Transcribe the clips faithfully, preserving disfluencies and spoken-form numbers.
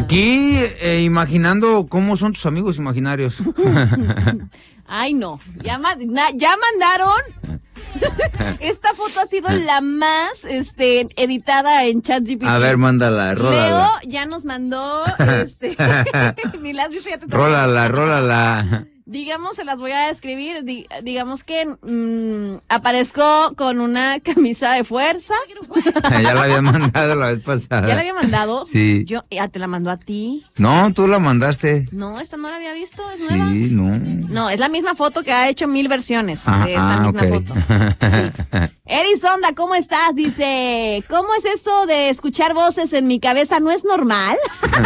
Aquí eh, imaginando cómo son tus amigos imaginarios. Ay, no. Ya, ma- na- ya mandaron. Esta foto ha sido la más este, editada en ChatGPT. A ver, mándala, rólala. Leo ya nos mandó. este Ni la has visto, ya te Rólala, rólala. Digamos, se las voy a describir. Di- digamos que mmm, aparezco con una camisa de fuerza. Ya la había mandado la vez pasada. ¿Ya la había mandado? Sí. Yo, ya te la mandó a ti. No, tú la mandaste. No, esta no la había visto, es Sí, nueva. no. No, es la misma foto que ha hecho mil versiones Ah, de esta ah, misma ok. foto. Sí. Eri Sonda, ¿cómo estás? Dice, ¿cómo es eso de escuchar voces en mi cabeza? ¿No es normal?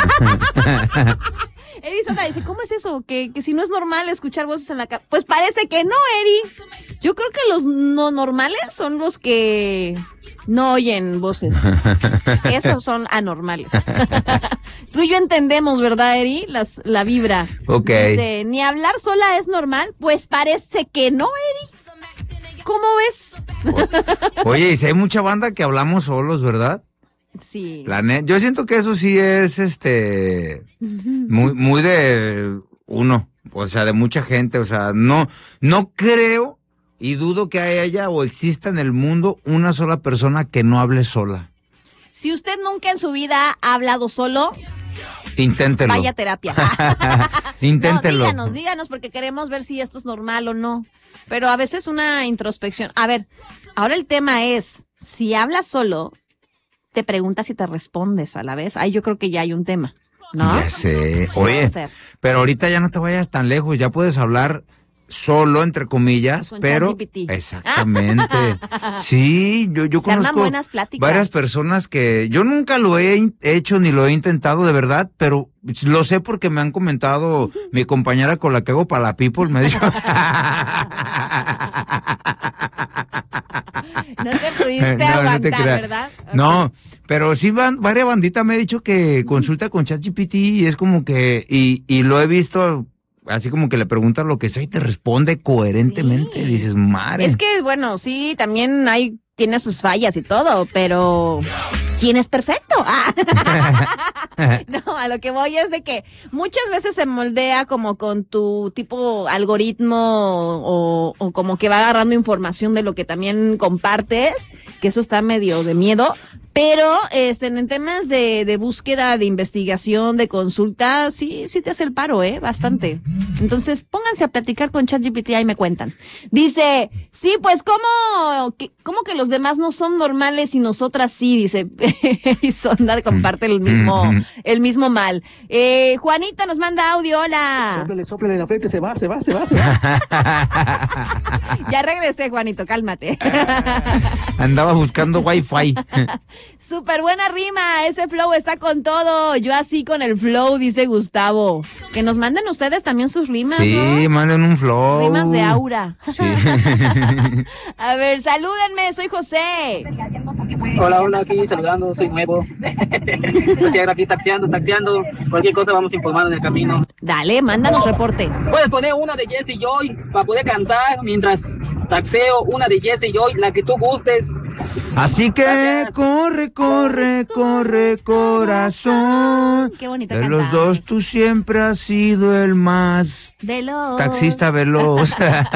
Eri Sonda dice, ¿cómo es eso? Que, que si no es normal escuchar voces en la cabeza. Pues parece que no, Eri. Yo creo que los no normales son los que no oyen voces. Esos son anormales. Tú y yo entendemos, ¿verdad, Eri? Las, la vibra. Ok. Dice, ni hablar sola es normal. Pues parece que no, Eri. ¿Cómo ves? Oye, y si hay mucha banda que hablamos solos, ¿verdad? Sí. La net, yo siento que eso sí es este muy muy de uno, o sea, de mucha gente, o sea, no no creo y dudo que haya o exista en el mundo una sola persona que no hable sola. Si usted nunca en su vida ha hablado solo, Inténtelo. vaya a terapia. Inténtelo. No, díganos, díganos, porque queremos ver si esto es normal o no. Pero a veces una introspección. A ver, ahora el tema es, si hablas solo, te preguntas y te respondes a la vez. Ahí yo creo que ya hay un tema, ¿no? Ya sé. ¿Qué va a Oye, hacer? pero ahorita ya no te vayas tan lejos, ya puedes hablar solo, entre comillas, Con pero ChatGPT. exactamente. Sí, yo, yo Se arman conozco buenas pláticas. varias personas que yo nunca lo he in- hecho ni lo he intentado de verdad, pero lo sé porque me han comentado mi compañera con la que hago para la People, me dijo. No te pudiste No, no te aguantar, creas. ¿verdad? Ok. No, pero sí van, varias banditas me ha dicho que consulta con ChatGPT y es como que, y, y lo he visto así como que le preguntas lo que sea y te responde coherentemente. Sí. Dices, madre. Es que, bueno, sí, también hay, tiene sus fallas y todo, pero ¿quién es perfecto? Ah. No, a lo que voy es de que muchas veces se moldea como con tu tipo algoritmo o, o como que va agarrando información de lo que también compartes, que eso está medio de miedo. Pero este, en temas de, de búsqueda, de investigación, de consulta, sí, sí te hace el paro, ¿eh? Bastante. Entonces, pónganse a platicar con ChatGPT y me cuentan. Dice, sí, pues, ¿cómo que, cómo que los demás no son normales y nosotras sí? Dice, y Sonda comparte el mismo, el mismo mal. Eh, Juanita nos manda audio, hola. Sóplele, sóplele en la frente, se va, se va, se va, se va. Ya regresé, Juanito, cálmate. Andaba buscando wifi. Súper buena rima, ese flow está con todo. Yo así con el flow, dice Gustavo. Que nos manden ustedes también sus rimas, Sí, ¿no? manden un flow. Rimas de aura. Sí. A ver, salúdenme, soy José. Hola, hola, aquí saludando, soy nuevo. Estoy aquí taxiando, taxiando. Cualquier cosa vamos informando en el camino. Dale, mándanos reporte. Puedes poner una de Jesse Joy para poder cantar mientras taxeo, una de Jesse Joy, la que tú gustes. Así que Gracias. corre, corre, corre, corazón. Qué bonita De los cantas. dos tú siempre has sido el más De los... taxista veloz.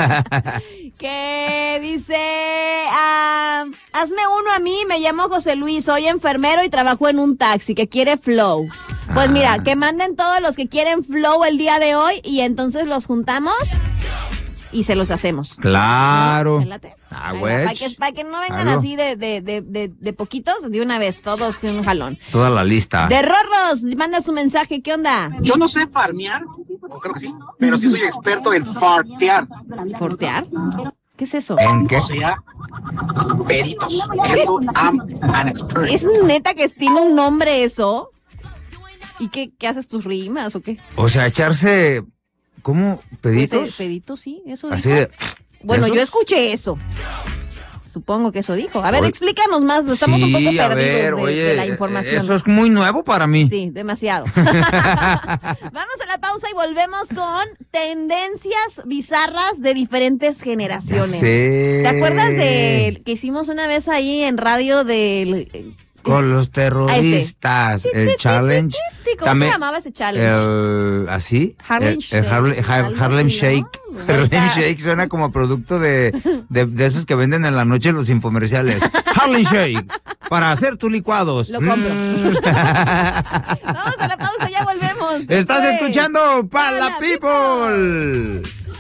Que dice, ah, hazme uno a mí, me llamo José Luis, soy enfermero y trabajo en un taxi que quiere flow. Pues Ah. mira, que manden todos los que quieren flow el día de hoy y entonces los juntamos y se los hacemos. Claro. ¿Me late? Ah, Ahí va, güey. Para que, pa' que no vengan Algo. así de, de, de, de, de poquitos, de una vez, todos en un jalón. Toda la lista. De Rorros, manda su mensaje, ¿qué onda? Yo no sé farmear, o creo que sí, pero sí soy experto en fartear. ¿Fortear? ¿Qué es eso? ¿En qué? O sea, peritos. Eso, I'm an expert. ¿Es neta que tiene un nombre eso? ¿Y qué, qué haces tus rimas o qué? O sea, echarse, ¿cómo? ¿Peditos? Pues, eh, peditos, sí, eso Así dijo. de... Bueno, ¿esos? yo escuché eso. Supongo que eso dijo. A ver, Oye, explícanos más, estamos un poco sí, a perdidos ver, de, oye, de la información. Eso es muy nuevo para mí. Sí, demasiado. Vamos a la pausa y volvemos con tendencias bizarras de diferentes generaciones. Ya sé. ¿Te acuerdas de que hicimos una vez ahí en radio del con los terroristas. El challenge. ¿Cómo también, se llamaba ese challenge? El, ¿así? Harlem el, el Harlem, Har- Harlem Shake. ¿no? Harlem Shake suena como producto de, de, de esos que venden en la noche en los infomerciales. Harlem Shake, para hacer tus licuados. Lo compro. Mm. Vamos a la pausa, ya volvemos. Estás Pues, escuchando Pala People.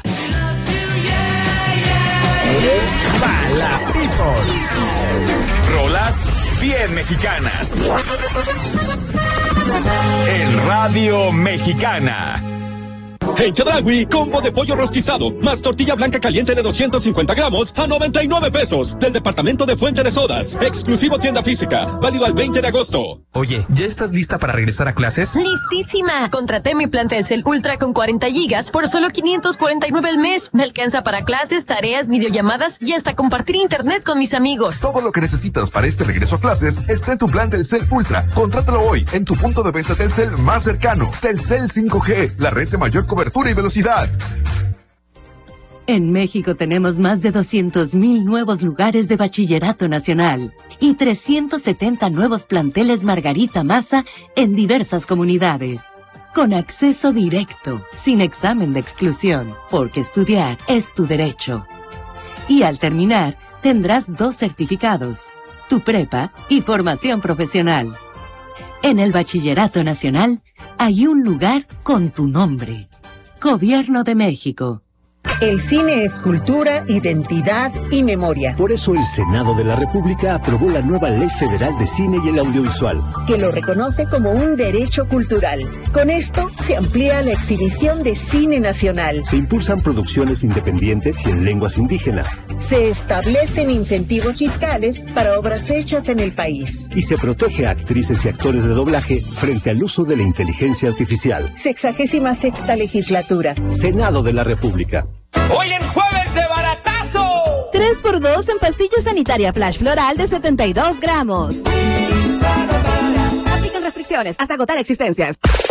Pala People. Rolas bien mexicanas. En Radio Mexicana. En Chedraui, combo de pollo rostizado, más tortilla blanca caliente de doscientos cincuenta gramos a noventa y nueve pesos. Del departamento de Fuente de Sodas. Exclusivo tienda física. Válido al veinte de agosto. Oye, ¿ya estás lista para regresar a clases? ¡Listísima! Contraté mi plan Telcel Ultra con cuarenta gigas por solo quinientos cuarenta y nueve al mes. Me alcanza para clases, tareas, videollamadas y hasta compartir internet con mis amigos. Todo lo que necesitas para este regreso a clases está en tu plan Telcel Ultra. Contrátalo hoy en tu punto de venta Telcel más cercano. Telcel cinco G, la red de mayor cobertura y velocidad. En México tenemos más de doscientos mil nuevos lugares de bachillerato nacional y trescientos setenta nuevos planteles Margarita Maza en diversas comunidades. Con acceso directo, sin examen de exclusión, porque estudiar es tu derecho. Y al terminar, tendrás dos certificados, tu prepa y formación profesional. En el Bachillerato Nacional hay un lugar con tu nombre. Gobierno de México. El cine es cultura, identidad y memoria. Por eso el Senado de la República aprobó la nueva Ley Federal de Cine y el Audiovisual, que lo reconoce como un derecho cultural. Con esto se amplía la exhibición de cine nacional. Se impulsan producciones independientes y en lenguas indígenas. Se establecen incentivos fiscales para obras hechas en el país. Y se protege a actrices y actores de doblaje frente al uso de la inteligencia artificial. Sexagésima sexta legislatura. Senado de la República. Hoy en Jueves de Baratazo. tres por dos en pastilla sanitaria Flash Floral de setenta y dos gramos. Aplican restricciones hasta agotar existencias.